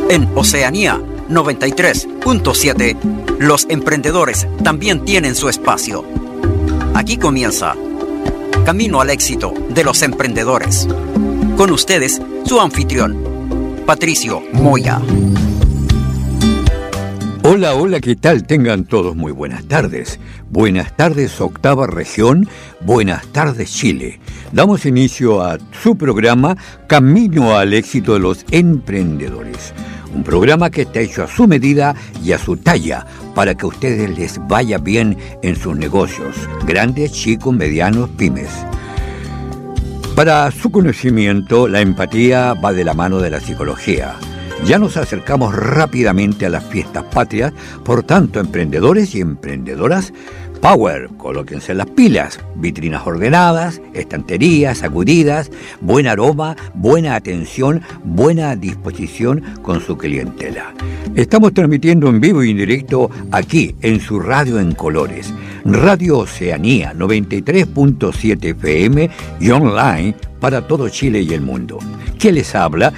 En Oceanía 93.7, los emprendedores también tienen su espacio. Aquí comienza Camino al Éxito de los Emprendedores. Con ustedes, su anfitrión, Patricio Moya. Hola, hola, ¿qué tal? Tengan todos muy buenas tardes. Buenas tardes, octava región. Buenas tardes, Chile. Damos inicio a su programa Camino al Éxito de los Emprendedores. Un programa que está hecho a su medida y a su talla para que a ustedes les vaya bien en sus negocios, grandes, chicos, medianos, pymes. Para su conocimiento, la empatía va de la mano de la psicología. Ya nos acercamos rápidamente a las fiestas patrias, por tanto, emprendedores y emprendedoras, power, colóquense las pilas, vitrinas ordenadas, estanterías sacudidas, buen aroma, buena atención, buena disposición con su clientela. Estamos transmitiendo en vivo y en directo aquí en su radio en colores, Radio Oceanía 93.7 FM y online para todo Chile y el mundo. ¿Qué les habla?